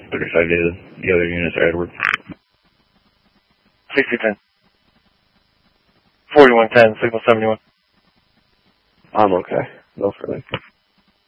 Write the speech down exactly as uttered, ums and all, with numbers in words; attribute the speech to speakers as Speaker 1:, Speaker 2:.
Speaker 1: thirty-five days. The other units are Edward.
Speaker 2: sixty ten. forty-one ten, signal seventy-one.
Speaker 3: I'm okay. No further.